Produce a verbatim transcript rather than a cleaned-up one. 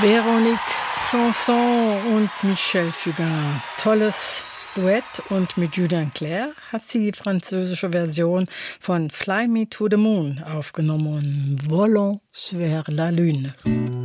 Véronique Sanson und Michel Fugain. Tolles Duett, und mit Julien Clerc hat sie die französische Version von Fly Me to the Moon aufgenommen. Volons vers la Lune.